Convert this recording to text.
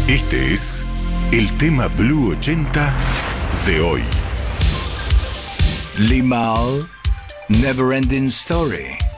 Este es el tema Blue 80 de hoy. Limahl, Never Ending Story.